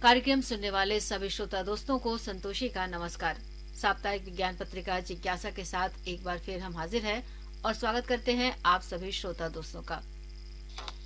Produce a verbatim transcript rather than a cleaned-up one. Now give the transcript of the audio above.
कार्यक्रम सुनने वाले सभी श्रोता दोस्तों को संतोषी का नमस्कार। साप्ताहिक विज्ञान पत्रिका जिज्ञासा के साथ एक बार फिर हम हाजिर हैं और स्वागत करते हैं आप सभी श्रोता दोस्तों का।